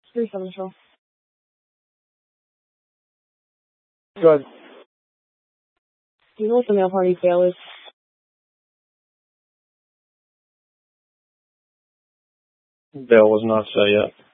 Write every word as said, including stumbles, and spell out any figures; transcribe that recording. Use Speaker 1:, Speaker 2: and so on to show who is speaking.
Speaker 1: three seven show.
Speaker 2: Good.
Speaker 1: Do you know what the male party fail is?
Speaker 2: Bill was not set yet.